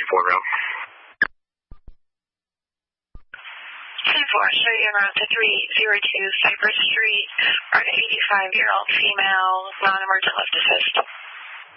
report route. 10-4, show you around to 302 Cypress Street, or an 85-year-old female, non-emergent left assist.